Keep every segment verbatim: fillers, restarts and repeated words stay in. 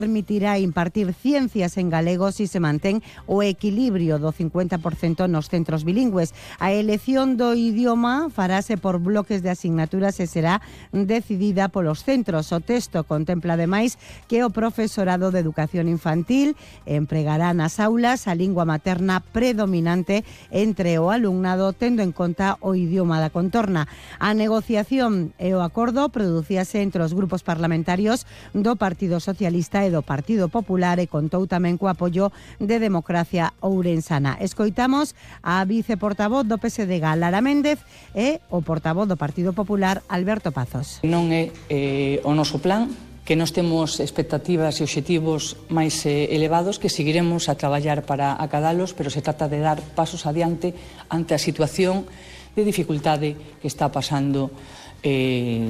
permitirá impartir ciencias en galego si se mantén o equilibrio do cincuenta por cento nos centros bilingües. A elección do idioma farase por bloques de asignaturas e será decidida polos centros. O texto contempla ademais que o profesorado de educación infantil empregará nas aulas a lingua materna predominante entre o alumnado, tendo en conta o idioma da contorna. A negociación e o acordo producíase entre os grupos parlamentarios do Partido Socialista e do Partido Popular e contou tamén co apoio de Democracia Ourensana. Escoitamos a viceportavoz do P S D, Lara Méndez, e o portavoz do Partido Popular, Alberto Pazos. Non é eh, o noso plan, que nós temos expectativas e obxectivos máis eh, elevados, que seguiremos a traballar para acadalos, pero se trata de dar pasos adiante ante a situación de dificultade que está pasando eh,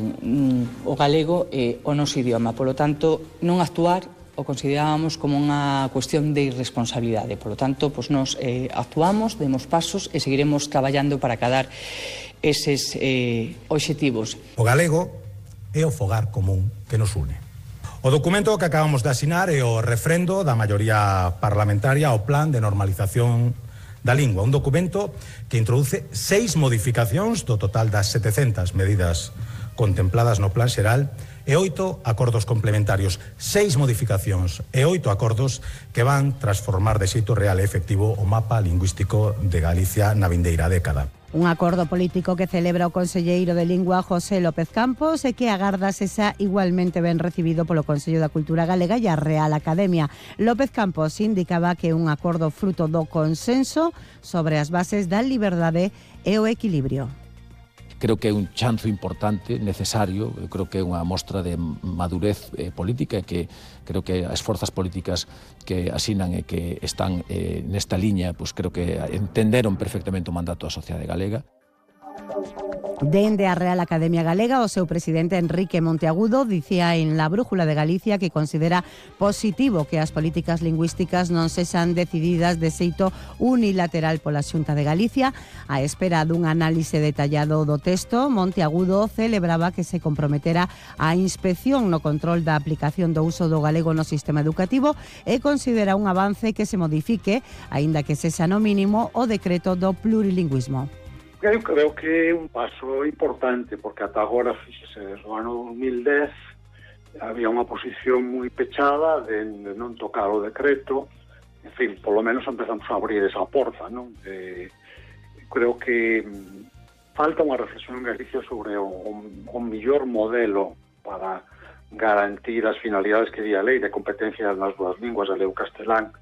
o galego e o noso idioma. Por lo tanto, non actuar o considerábamos como unha cuestión de irresponsabilidade. Por lo tanto, pues nos eh, actuamos, demos pasos e seguiremos traballando para acadar eses eh, obxectivos. O galego é o fogar común que nos une. O documento que acabamos de asinar é o refrendo da maioría parlamentaria ao Plan de Normalización da Lingua, un documento que introduce seis modificacións do total das setecentas medidas contempladas no Plan Xeral e oito acordos complementarios, seis modificacións e oito acordos que van transformar de xeito real e efectivo o mapa lingüístico de Galicia na vindeira década. Un acordo político que celebra o conselleiro de Lingua José López Campos e que agarda sexa igualmente ben recibido polo Consello da Cultura Galega e a Real Academia. López Campos indicaba que é un acordo fruto do consenso sobre as bases da liberdade e o equilibrio. Creo que é un chanzo importante, necesario, eu creo que é unha mostra de madurez eh, política e que creo que as forzas políticas que asinan e que están eh, nesta liña, pues creo que entenderon perfectamente o mandato da sociedade galega. Dende a Real Academia Galega, o seu presidente Enrique Monteagudo dicía en La Brújula de Galicia que considera positivo que as políticas lingüísticas non sexan decididas de xeito unilateral pola Xunta de Galicia. A espera dun análise detallado do texto, Monteagudo celebraba que se comprometera a inspección no control da aplicación do uso do galego no sistema educativo e considera un avance que se modifique, aínda que sexa no mínimo, o decreto do plurilingüismo. Eu creo que é un paso importante, porque ata agora, fíxese, no ano dos mil dez había unha posición moi pechada de, de non tocar o decreto. En fin, polo menos empezamos a abrir esa porta, non? Eh, creo que falta unha reflexión en Galicia sobre o, o mellor modelo para garantir as finalidades que di a lei de competencia nas dúas linguas, galego e castelán,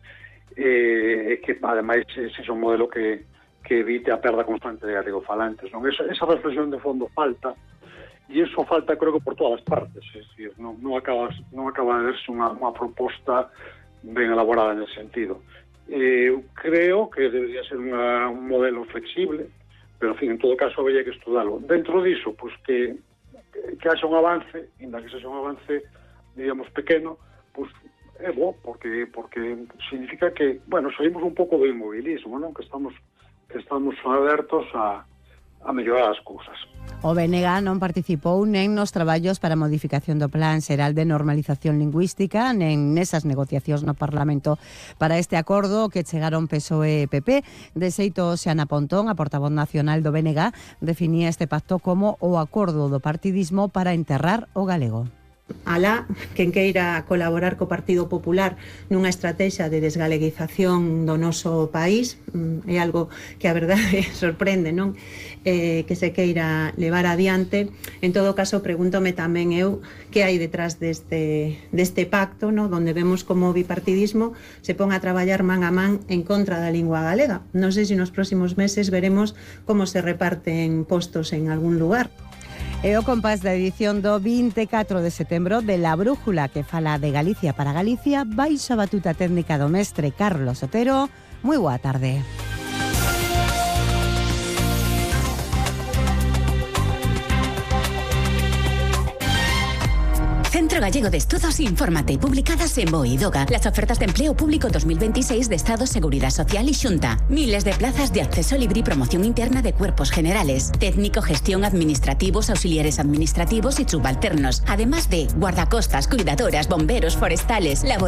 e eh, que ademais ese é un modelo que que evite a perda constante de galegofalantes, non? Esa, esa reflexión de fondo falta, e iso falta, creo que por todas as partes, é dicir, non, non, acaba, non acaba de verse unha, unha proposta ben elaborada nesse sentido. Eu creo que debería ser unha, un modelo flexible, pero, en fin, en todo caso, habría que estudarlo. Dentro diso, pues, que, que haxa un avance, ainda que sexa un avance, digamos, pequeno, pues, é bo, porque, porque significa que, bueno, saímos un pouco do inmobilismo, non? Que estamos que estamos abertos a, a mellorar as cousas. O B N G non participou nen nos traballos para a modificación do Plan Xeral de Normalización Lingüística, nen nesas negociacións no Parlamento para este acordo que chegaron P S O E e P P. De xeito, Xana Pontón, a portavoz nacional do B N G, definía este pacto como o acordo do partidismo para enterrar o galego. Alá, quen queira colaborar co Partido Popular nunha estrategia de desgaleguización do noso país, é algo que a verdade sorprende, non? Eh, que se queira levar adiante. En todo caso, pregúntome tamén eu que hai detrás deste, deste pacto, no? Donde vemos como o bipartidismo se pon a traballar man a man en contra da lingua galega. Non sei se nos próximos meses veremos como se reparten postos en algún lugar. E o compás da edición do vinte e catro de setembro de La Brújula, que fala de Galicia para Galicia, baixo a batuta técnica do mestre Carlos Otero. Moi boa tarde. Centro Gallego de Estudos Infórmate, publicadas en BOE y DOGA. Las ofertas de empleo público dos mil veintiséis de Estado, Seguridad Social y Xunta. Miles de plazas de acceso libre y promoción interna de cuerpos generales, técnico, gestión, administrativos, auxiliares administrativos y subalternos. Además de guardacostas, cuidadoras, bomberos, forestales, laboratorios.